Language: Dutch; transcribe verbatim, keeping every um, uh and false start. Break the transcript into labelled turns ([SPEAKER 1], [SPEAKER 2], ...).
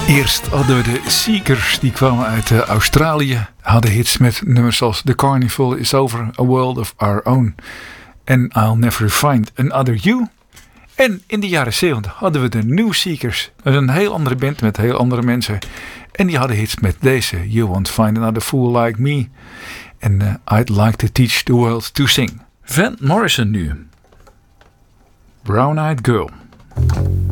[SPEAKER 1] Eerst hadden we de Seekers, die kwamen uit uh, Australië. Hadden hits met nummers als The Carnival Is Over, A World of Our Own en I'll Never Find Another You. En in de jaren zeventig hadden we de New Seekers. Dat is een heel andere band met heel andere mensen. En die hadden hits met deze, You Won't Find Another Fool Like Me. En uh, I'd Like to Teach the World to Sing. Van Morrison nu. Brown Eyed Girl.